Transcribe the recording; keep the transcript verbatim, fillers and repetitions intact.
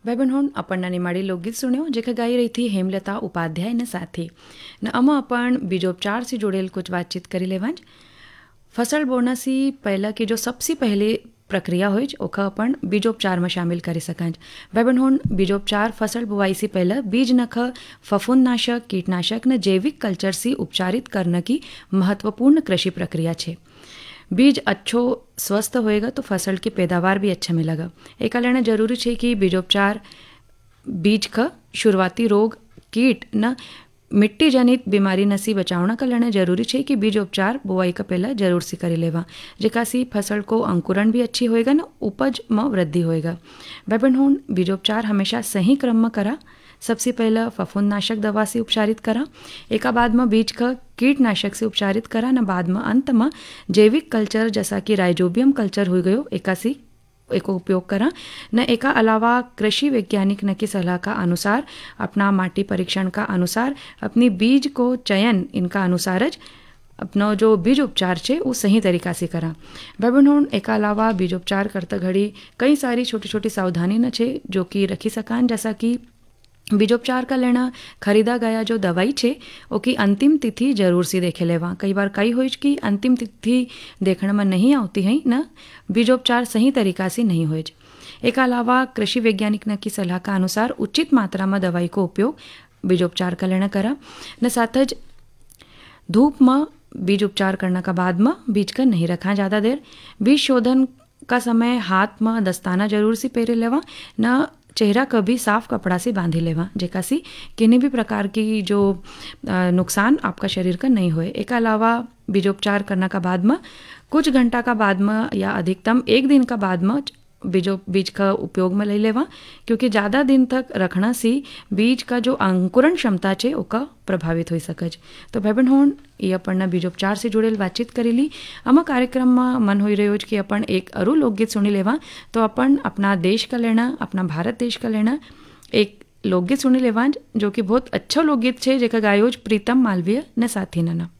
भाई बहन हुण अपन नानी माड़ी लोकगीत सुन्यो जेका गाई रही थी हेमलता उपाध्याय ने साथी न अमा अपन बीजोपचार से जुड़ेल कुछ बातचीत करी लेवांज। फसल बोना सी पहला की जो सबसे पहले प्रक्रिया हो ओका अपन बीजोपचार में शामिल करी सकांज। भाई बहन हुण बीजोपचार फसल बुवाई से पहले बीज नख फफूंदनाशक कीटनाशक न जैविक कल्चर से उपचारित करने की महत्वपूर्ण कृषि प्रक्रिया है। बीज अच्छो स्वस्थ होएगा तो फसल की पैदावार भी अच्छा मिलेगा। एक लेना जरूरी है कि बीजोपचार बीज का शुरुआती रोग कीट न मिट्टी जनित बीमारी नसी बचावना का लेना जरूरी है कि बीजोपचार बुआई का पहला जरूर से करी लेवा, जेका सी फसल को अंकुरण भी अच्छी होएगा न उपज में वृद्धि होएगा। बहन हुण बीजोपचार हमेशा सही क्रम में करा। सबसे पहला फफूंदनाशक दवा से उपचारित करा, एका बाद में बीज का कीटनाशक से उपचारित करा न बाद में अंत में जैविक कल्चर जैसा कि राइजोबियम कल्चर हो गयो एका सी एक उपयोग करा न। एका अलावा कृषि वैज्ञानिक न की सलाह का अनुसार अपना माटी परीक्षण का अनुसार अपनी बीज को चयन इनका अनुसार ज अपना जो बीज उपचार है वो सही तरीका से करा। बहन हुण एक अलावा बीज उपचार करता घड़ी कई सारी छोटी छोटी सावधानी न छे जो कि रखी सकान, जैसा कि बीजोपचार का लेना खरीदा गया जो दवाई छे ओकी अंतिम तिथि जरूर से देखे लेवा। कई बार कई हो कि अंतिम तिथि देखने में नहीं आती है न बीजोपचार सही तरीका से नहीं हो। एक अलावा कृषि वैज्ञानिक न की सलाह का अनुसार उचित मात्रा में दवाई को उपयोग बीजोपचार का लेना करा न। साथ ज धूप में बीज उपचार करने का बाद में बीज का नहीं रखा ज़्यादा देर। बीज शोधन का समय हाथ में दस्ताना जरूर से पहरे लेवा न चेहरा कभी साफ कपड़ा से बांधी लेवा, जेका सी किन्हीं भी प्रकार की जो नुकसान आपका शरीर का नहीं होए। एक अलावा बीजोपचार करने का बाद में कुछ घंटा का बाद में या अधिकतम एक दिन का बाद में बीजो बीज का उपयोग में ले लेवा, क्योंकि ज़्यादा दिन तक रखना से बीज का जो अंकुरण क्षमता है ओका प्रभावित हो सकज। तो भाई बहन हुण ये अपन बीजोपचार से जुड़ेल बातचीत करेली। अमा कार्यक्रम में मन हो रही कि अपन एक अरु लोकगीत सुनी लेवा, तो अपन अपना देश का लेना अपना भारत देश का लेना एक लोकगीत सुनी लेवा जो कि बहुत अच्छा लोकगीत है जेका गायोज प्रीतम मालवीय ने साथी नना।